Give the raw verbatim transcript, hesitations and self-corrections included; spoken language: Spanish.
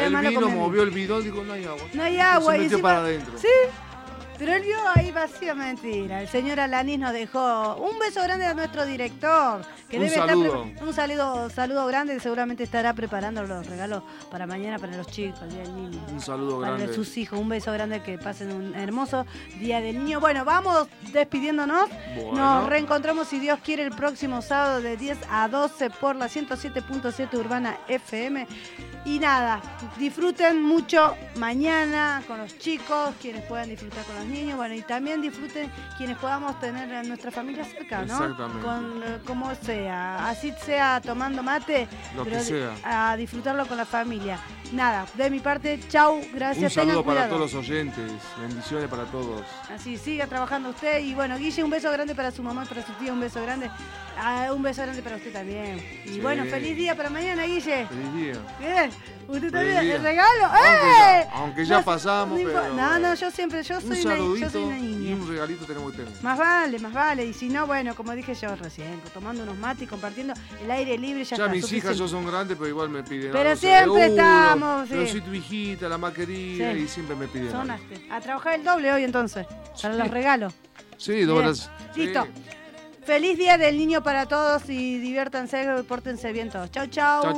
el malo vino, con mi movió amigo. el bidón, digo, no hay agua. No hay agua. Se y metió encima- para adentro. Sí, pero él vio ahí vacío, mentira. El señor Alanis nos dejó un beso grande a nuestro director. Que Un debe saludo. Estar pre- un saludo, saludo grande, seguramente estará preparando los regalos para mañana para los chicos, el Día del Niño. Un saludo Para grande. sus hijos, un beso grande, que pasen un hermoso Día del Niño. Bueno, vamos despidiéndonos. Bueno. Nos reencontramos, si Dios quiere, el próximo sábado de diez a doce por la ciento siete punto siete Urbana F M. Y nada, disfruten mucho mañana con los chicos, quienes puedan disfrutar con los niños, bueno, y también disfruten quienes podamos tener a nuestra familia cerca, ¿no? Exactamente. Con eh, como sea, así sea tomando mate, Lo pero que di- sea. a disfrutarlo con la familia. Nada, de mi parte, chau, gracias. Un saludo tengan para cuidado. todos los oyentes. Bendiciones para todos. Así, siga trabajando usted. Y bueno, Guille, un beso grande para su mamá y para su tía, un beso grande. Ah, un beso grande para usted también. Y Sí. bueno, feliz día para mañana, Guille. Feliz día. Bien, usted también, Feliz día. el regalo. Aunque ¡Eh! ya- aunque ya No, pasamos, no, impo- pero- no, no, yo siempre, yo Un soy, una, yo saludito soy una y niña. un regalito tenemos que tener. Más vale, más vale. Y si no, bueno, como dije yo recién, tomando unos mates y compartiendo el aire libre, ya, Ya está. mis suficiente. hijas ya son grandes, pero igual me piden Pero algo siempre seguro, estamos, Pero sí. soy tu hijita, la más querida, Sí. y siempre me piden algo. Sonaste. A trabajar el doble hoy entonces, para los regalos. Sí, dos Bien. horas. Sí. Listo. Feliz Día del Niño para todos y diviértanse, pórtense bien todos. Chau, chau. Chau,